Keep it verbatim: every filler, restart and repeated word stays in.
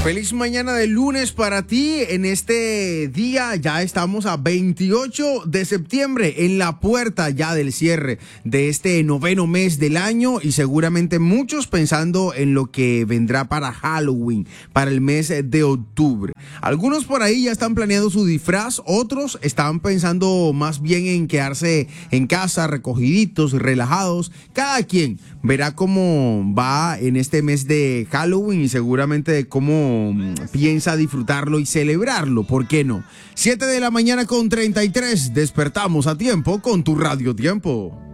Feliz mañana de lunes para ti. En este día ya estamos a veintiocho de septiembre, en la puerta ya del cierre de este noveno mes del año, y seguramente muchos pensando en lo que vendrá para Halloween, para el mes de octubre. Algunos por ahí ya están planeando su disfraz, otros están pensando más bien en quedarse en casa, recogiditos, relajados. Cada quien verá cómo va en este mes de Halloween y seguramente de cómo piensa disfrutarlo y celebrarlo. ¿Por qué no? siete de la mañana con treinta y tres. Despertamos a tiempo con tu Radio Tiempo.